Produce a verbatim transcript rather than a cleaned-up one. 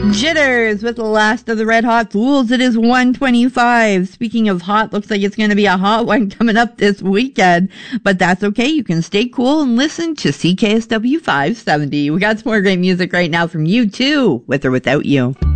Jitters with the last of the Red Hot Fools. It is one twenty-five. Speaking of hot, looks like it's going to be a hot one coming up this weekend. But that's okay. You can stay cool and listen to C K S W five seventy. We got some more great music right now from U two, With or Without You.